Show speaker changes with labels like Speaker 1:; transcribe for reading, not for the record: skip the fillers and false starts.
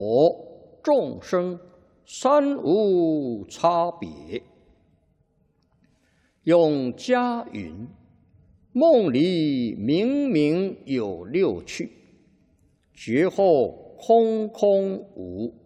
Speaker 1: 众生三无差别。永嘉云：梦里明明有六趣，觉后空空无。